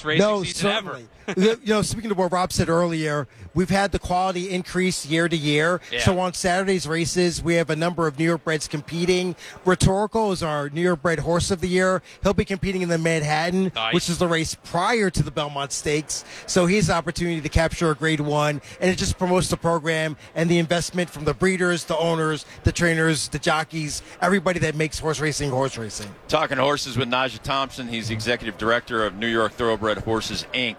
best racing season ever. Speaking of what Rob said earlier, we've had the quality increase year to year. Yeah. So on Saturday's races, we have a number of New York breds competing. Rhetorical is our New York bred horse of the year. He'll be competing in the Manhattan, which is the race prior to the Belmont Stakes. So he has the opportunity to capture a grade 1, and it just promotes the program and the investment from the breeders, the owners, the trainers, the jockeys, everybody that makes horse racing. Talking horses with Najah Thompson. He's the executive director of New York Thoroughbred Horses, Inc.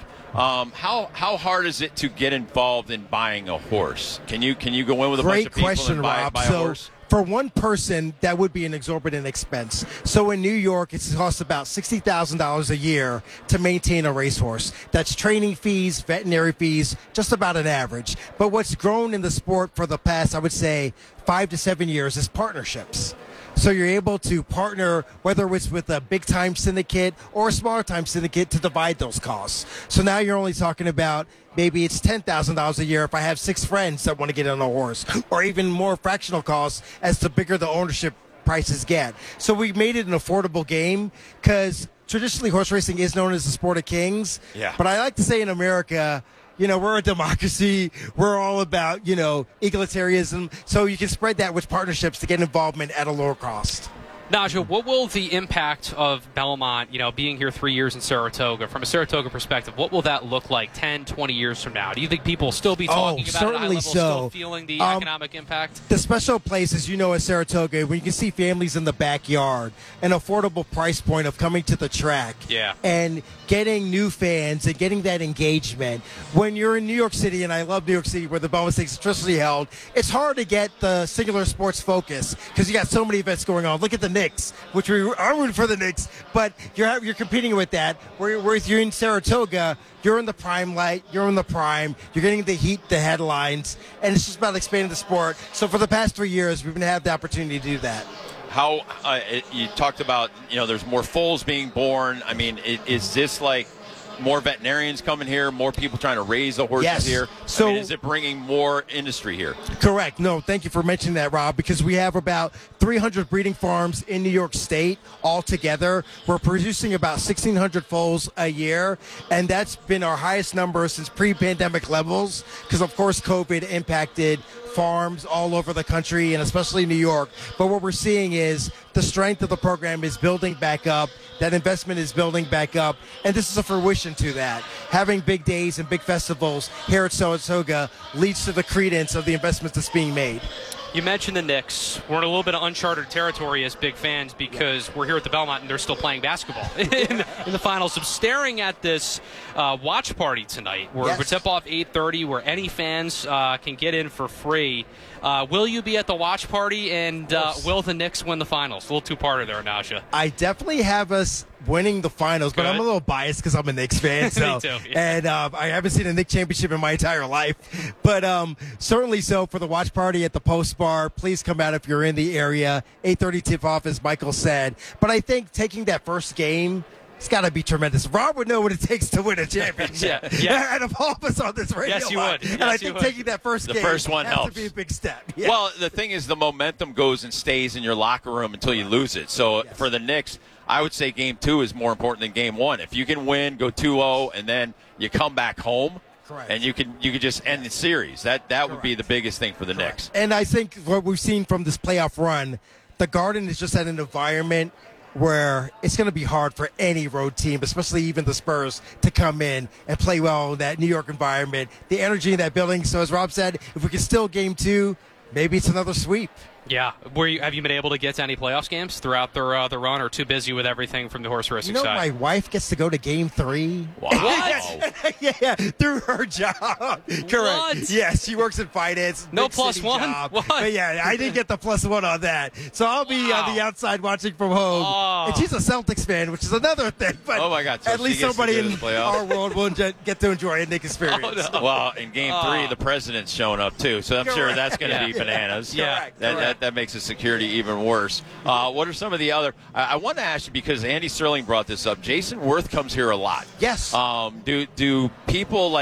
How hard is it to get involved in buying a horse? Can you go in with a bunch of people and buy a horse? For one person, that would be an exorbitant expense. So in New York, it costs about $60,000 a year to maintain a racehorse. That's training fees, veterinary fees, just about an average. But what's grown in the sport for the past, I would say, 5 to 7 years is partnerships. So you're able to partner, whether it's with a big-time syndicate or a smaller-time syndicate, to divide those costs. So now you're only talking about maybe it's $10,000 a year if I have 6 friends that want to get on a horse, or even more fractional costs as the bigger the ownership prices get. So we made it an affordable game because traditionally horse racing is known as the sport of kings. Yeah. But I like to say in America, we're a democracy. We're all about, egalitarianism. So you can spread that with partnerships to get involvement at a lower cost. Najah, what will the impact of Belmont, being here 3 years in Saratoga, from a Saratoga perspective, what will that look like 10, 20 years from now? Do you think people will still be talking about it at a high level, still feeling the economic impact? The special place, as you know, at Saratoga, when you can see families in the backyard, an affordable price point of coming to the track, and getting new fans and getting that engagement. When you're in New York City, and I love New York City where the Belmont Stakes is traditionally held, it's hard to get the singular sports focus because you got so many events going on. Look at the Knicks, which we are rooting for the Knicks, but you're competing with that. Whereas you're in Saratoga, you're in the prime light, you're in the prime, you're getting the heat, the headlines, and it's just about expanding the sport. So for the past 3 years, we've been having the opportunity to do that. How you talked about, there's more foals being born. I mean, is this like more veterinarians coming here, more people trying to raise the horses here? So is it bringing more industry here? Correct. No, thank you for mentioning that, Rob, because we have about 300 breeding farms in New York State altogether. We're producing about 1,600 foals a year, and that's been our highest number since pre-pandemic levels because, of course, COVID impacted farms all over the country and especially New York. But what we're seeing is the strength of the program is building back up. That investment is building back up. And this is a fruition to that. Having big days and big festivals here at Saratoga leads to the credence of the investments that's being made. You mentioned the Knicks. We're in a little bit of uncharted territory as big fans because we're here at the Belmont and they're still playing basketball in the finals. So staring at this watch party tonight, where we tip off 8:30, where any fans can get in for free. Will you be at the watch party, and will the Knicks win the finals? A little two-parter there, Najah. I definitely have us winning the finals, but I'm a little biased because I'm a Knicks fan. So, Me too. Yeah. And I haven't seen a Knicks championship in my entire life. But certainly so for the watch party at the Post Bar, please come out if you're in the area. 8:30 tip-off, as Michael said. But I think taking that first game, it's got to be tremendous. Rob would know what it takes to win a championship. Yeah. And of all of us on this radio Yes, you line. would. And Yes, I think taking that first game first one has helps. to be a big step. Yeah. Well, the thing is the momentum goes and stays in your locker room until you lose it. So for the Knicks, I would say game 2 is more important than game 1. If you can win, go 2-0, and then you come back home, and you could just end the series. That would be the biggest thing for the Knicks. And I think what we've seen from this playoff run, the Garden is just at an environment where it's going to be hard for any road team, especially even the Spurs, to come in and play well in that New York environment. The energy in that building. So as Rob said, if we can still game 2, maybe it's another sweep. Yeah. Have you been able to get to any playoffs games throughout the run, or too busy with everything from the horse racing side? My wife gets to go to game 3. Wow. What? yeah, through her job. Correct. What? Yeah, she works in finance. No big plus city one? job. What? But yeah, I didn't get the +1 on that. So I'll be on the outside watching from home. Oh. And she's a Celtics fan, which is another thing. But Oh, my God. So at least she gets to somebody go to in the playoffs? our world will get to enjoy a Nick experience. Oh, no. Well, in game 3, the president's showing up, too. So I'm sure that's going to be bananas. Yeah. That makes the security even worse. What are some of the other? I want to ask you, because Andy Sterling brought this up. Jason Worth comes here a lot. Yes. Do people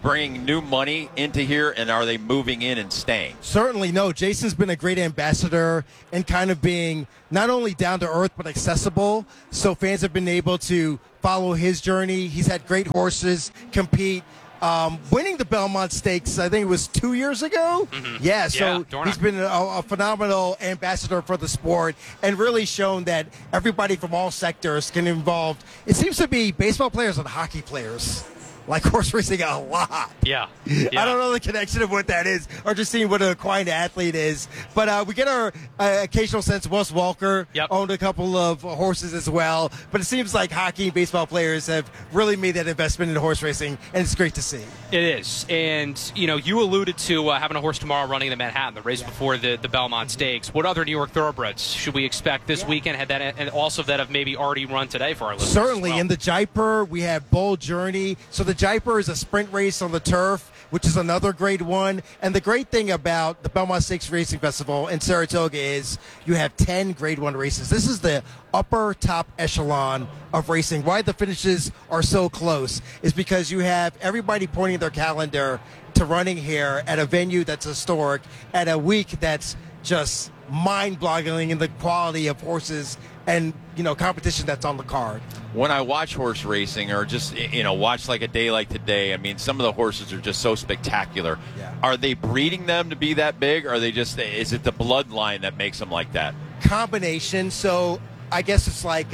bringing new money into here, and are they moving in and staying? Certainly, no. Jason's been a great ambassador and kind of being not only down to earth but accessible. So fans have been able to follow his journey. He's had great horses compete. Winning the Belmont Stakes, I think it was 2 years ago. Mm-hmm. Yeah, so Dorna. he's been a phenomenal ambassador for the sport and really shown that everybody from all sectors can involved. It seems to be baseball players and hockey players like horse racing a lot. Yeah. I don't know the connection of what that is, or just seeing what an equine athlete is. But we get our occasional sense. Wes Walker owned a couple of horses as well. But it seems like hockey and baseball players have really made that investment in horse racing, and it's great to see. It is. And, you alluded to having a horse tomorrow running the Manhattan, the race before the Belmont Stakes. What other New York thoroughbreds should we expect this weekend? Had that, and also that have maybe already run today for our listeners? Certainly. Well. In the Jaipur, we have Bold Journey. So the Jaipur is a sprint race on the turf, which is another great one. And the great thing about the Belmont Stakes Racing Festival in Saratoga is you have 10 Grade 1 races. This is the upper top echelon of racing. Why the finishes are so close is because you have everybody pointing their calendar to running here at a venue that's historic, at a week that's just mind-boggling in the quality of horses and, competition that's on the card. When I watch horse racing or just, watch like a day like today, I mean, some of the horses are just so spectacular. Yeah. Are they breeding them to be that big, or are they just, is it the bloodline that makes them like that? Combination. So I guess it's like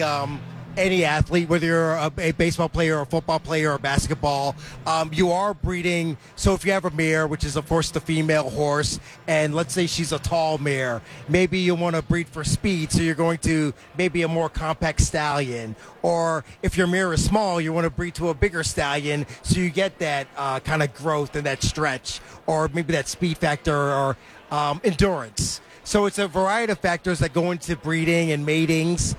any athlete, whether you're a baseball player or a football player or basketball, you are breeding. So if you have a mare, which is of course the female horse, and let's say she's a tall mare, maybe you want to breed for speed, so you're going to maybe a more compact stallion. Or if your mare is small, you want to breed to a bigger stallion, so you get that kind of growth and that stretch, or maybe that speed factor or endurance. So it's a variety of factors that go into breeding and matings,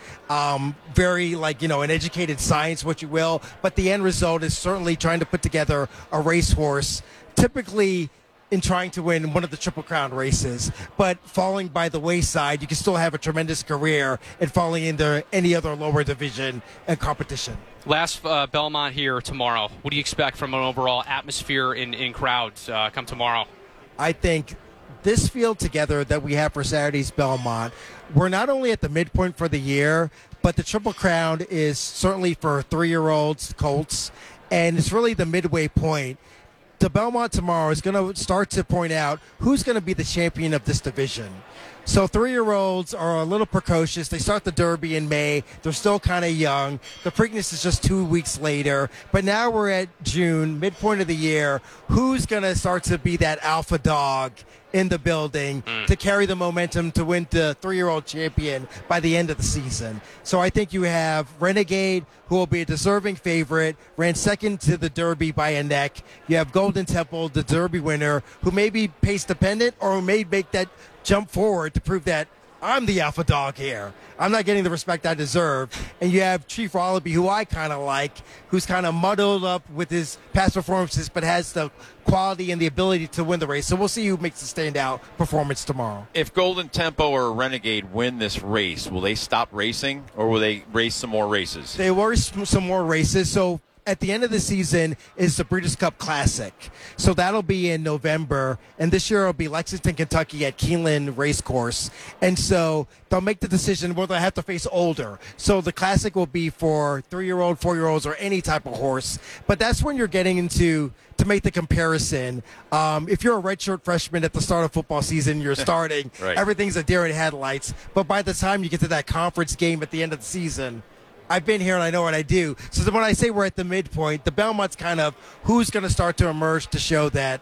very an educated science, what you will. But the end result is certainly trying to put together a racehorse, typically in trying to win one of the Triple Crown races. But falling by the wayside, you can still have a tremendous career in falling into any other lower division and competition. Last Belmont here tomorrow. What do you expect from an overall atmosphere in crowds come tomorrow? I think this field together that we have for Saturday's Belmont, we're not only at the midpoint for the year, but the Triple Crown is certainly for 3-year-olds, colts, and it's really the midway point. The Belmont tomorrow is going to start to point out who's going to be the champion of this division. So 3-year-olds are a little precocious. They start the Derby in May. They're still kind of young. The Preakness is just 2 weeks later. But now we're at June, midpoint of the year. Who's going to start to be that alpha dog in the building to carry the momentum to win the 3-year-old champion by the end of the season? So I think you have Renegade, who will be a deserving favorite, ran second to the Derby by a neck. You have Golden Temple, the Derby winner, who may be pace dependent or who may make that jump forward to prove that I'm the alpha dog here. I'm not getting the respect I deserve. And you have Chief Wallaby, who I kind of like, who's kind of muddled up with his past performances, but has the quality and the ability to win the race. So we'll see who makes the standout performance tomorrow. If Golden Tempo or Renegade win this race, will they stop racing, or will they race some more races? They will race some more races. So at the end of the season is the Breeders' Cup Classic. So that'll be in November. And this year it'll be Lexington, Kentucky at Keeneland Racecourse. And so they'll make the decision whether they have to face older. So the Classic will be for 3-year-old, 4-year-olds, or any type of horse. But that's when you're getting into to make the comparison. If you're a redshirt freshman at the start of football season, you're starting. Right. Everything's a deer in headlights. But by the time you get to that conference game at the end of the season, I've been here and I know what I do. So when I say we're at the midpoint, the Belmont's kind of who's going to start to emerge to show that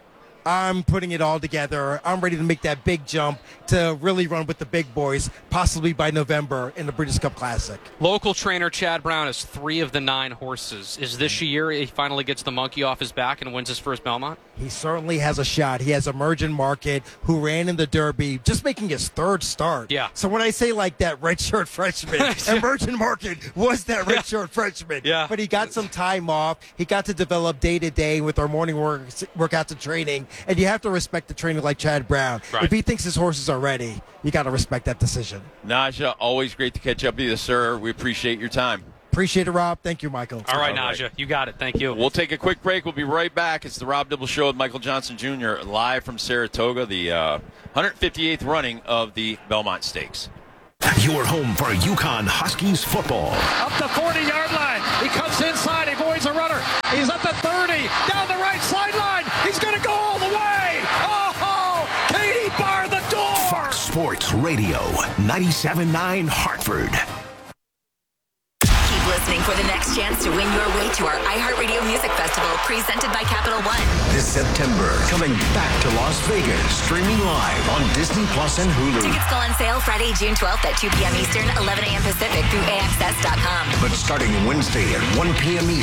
I'm putting it all together. I'm ready to make that big jump to really run with the big boys, possibly by November in the Breeders' Cup Classic. Local trainer Chad Brown has 3 of the 9 horses. Is this year he finally gets the monkey off his back and wins his first Belmont? He certainly has a shot. He has Emergent Market, who ran in the Derby, just making his 3rd start. Yeah. So when I say like that redshirt freshman, Emergent Market was that redshirt freshman. Yeah. But he got some time off. He got to develop day-to-day with our morning workouts and training. And you have to respect the trainer like Chad Brown. Right. If he thinks his horses are ready, you got to respect that decision. Naja, always great to catch up with you, sir. We appreciate your time. Appreciate it, Rob. Thank you, Michael. All right, Naja. You got it. Thank you. We'll take a quick break. We'll be right back. It's the Rob Dibble Show with Michael Johnson Jr. live from Saratoga, the 158th running of the Belmont Stakes. Your home for UConn Huskies football. Up the 40-yard line. He comes inside. He avoids a runner. He's at the 30. Down the right sideline. He's going to go all the way. Oh, Katie barred the door. Fox Sports Radio, 97.9 Hartford. Keep listening for the next chance to win your way to our iHeartRadio Music Festival presented by Capital One. This September, coming back to Las Vegas, streaming live on Disney Plus and Hulu. Tickets go on sale Friday, June 12th at 2 p.m. Eastern, 11 a.m. Pacific through AXS.com. But starting Wednesday at 1 p.m. Eastern,